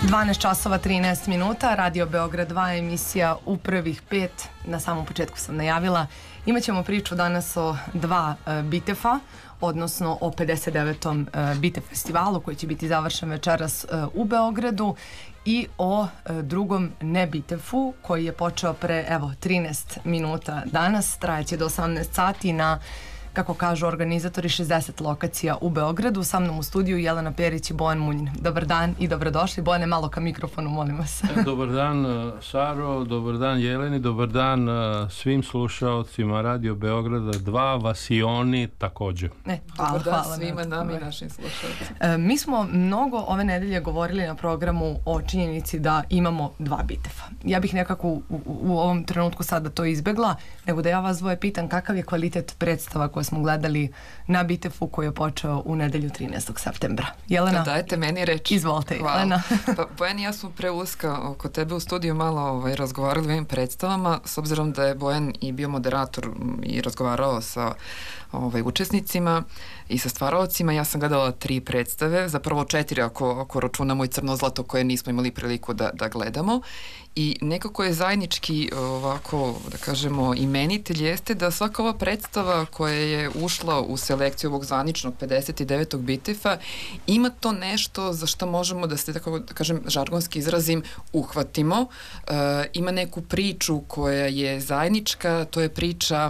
12 časova 13 minuta, Radio Beograd 2, emisija U prvih 5. Na samom početku sam najavila. Imaćemo priču danas o dva Bitefa, odnosno o 59. Bitef festivalu koji će biti završen večeras u Beogradu i o drugom ne Bitefu koji je počeo pre 13 minuta danas, trajeće do 18 sati na, kako kažu organizatori, 60 lokacija u Beogradu. Sa mnom u studiju Jelena Perić i Bojan Munjin. Dobar dan i dobrodošli. Bojane, malo ka mikrofonu, molim vas. Dobar dan, Saro, dobar dan Jeleni, dobar dan svim slušaocima Radio Beograda 2, vas i oni takođe. Dobar dan svima nam i našim slušalcima. Mi smo mnogo ove nedelje govorili na programu o činjenici da imamo dva Bitefa. Ja bih nekako u ovom trenutku sada to izbegla, nego da ja vas dvoje pitam kakav je kvalitet predstava koje smo gledali na Bitefu koji je počeo u nedelju 13. septembra. Jelena? Dajte meni reč. Izvolite, Jelena. Pa, Bojan i ja smo pre ulaska oko tebe u studiju malo razgovarali o ovim predstavama, s obzirom da je Bojan i bio moderator i razgovarao sa učesnicima i sa stvaraocima. Ja sam gledala 3 predstave, zapravo 4 ako računamo i Crno zlato koje nismo imali priliku da gledamo. I nekako je zajednički ovako, da kažemo, imenitelj jeste da svaka ova predstava koja je ušla u selekciju ovog zvaničnog 59. Bitefa ima to nešto za što možemo da se, tako da kažem, žargonski izrazim, uhvatimo. Ima neku priču koja je zajednička, to je priča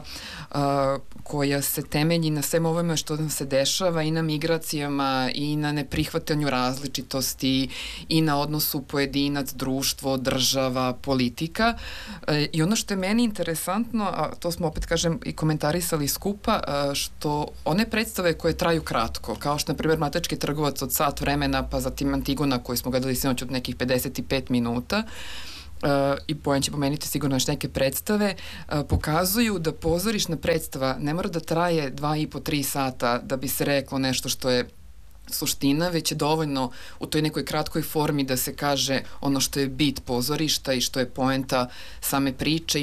koja se temelji na svem ovome što nam se dešava i na migracijama i na neprihvatanju različitosti i na odnosu pojedinac, društvo, država, politika. I ono što je meni interesantno, a to smo opet, kažem, i komentarisali skupa, što one predstave koje traju kratko, kao što na primjer Mletački trgovac od sat vremena, pa zatim Antigona koju smo gledali sinoć od nekih 55 minuta, i Bojan će pomenuti sigurno još neke predstave, pokazuju da pozorišna predstava ne mora da traje 2,5-3 sata da bi se reklo nešto što je suština, već je dovoljno u toj nekoj kratkoj formi da se kaže ono što je bit pozorišta i što je poenta same priče